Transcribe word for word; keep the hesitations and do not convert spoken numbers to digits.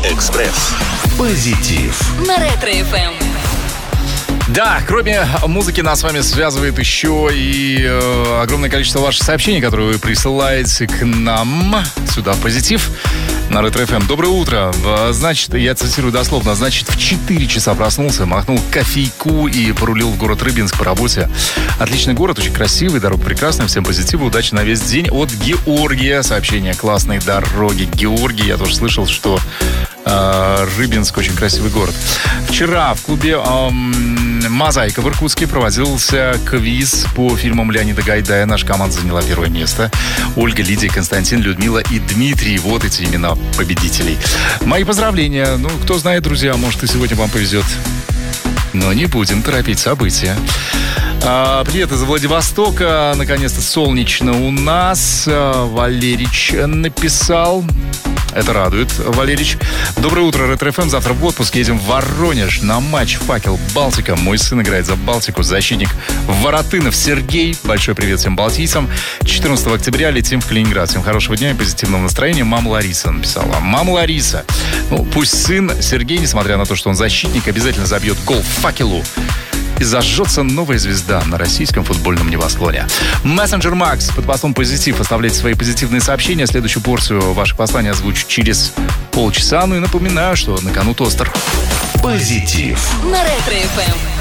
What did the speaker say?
Экспресс. Позитив. На Ретро-эф эм. Да, кроме музыки нас с вами связывает еще и э, огромное количество ваших сообщений, которые вы присылаете к нам сюда в позитив на Ретро-эф эм. Доброе утро. Значит, я цитирую дословно, значит, в четыре часа проснулся, махнул кофейку и порулил в город Рыбинск по работе. Отличный город, очень красивый, дорога прекрасная, всем позитива, удачи на весь день. От Георгия сообщение: классной дороги. Георгий, я тоже слышал, что э, Рыбинск очень красивый город. Вчера в клубе эм, «Мозаика» в Иркутске проводился квиз по фильмам Леонида Гайдая. Наша команда заняла первое место. Ольга, Лидия, Константин, Людмила и Дмитрий. Вот эти имена победителей. Мои поздравления. Ну, кто знает, друзья, может, и сегодня вам повезет. Но не будем торопить события. А, привет из Владивостока. Наконец-то солнечно у нас. А, Валерич написал. Это радует, Валерич. Доброе утро, Ретро-эф эм. Завтра в отпуск едем в Воронеж на матч «Факел Балтика». Мой сын играет за Балтику. Защитник Воротынов Сергей. Большой привет всем балтийцам. четырнадцатого октября летим в Калининград. Всем хорошего дня и позитивного настроения. Мама Лариса написала. Мама Лариса. Ну, пусть сын Сергей, несмотря на то, что он защитник, обязательно забьет гол «Факелу». И зажжется новая звезда на российском футбольном небосклоне. Мессенджер Макс под постом «Позитив». Оставляйте свои позитивные сообщения. Следующую порцию ваших посланий озвучу через полчаса. Ну и напоминаю, что на кону тостер. Позитив. На Ретро-эф эм.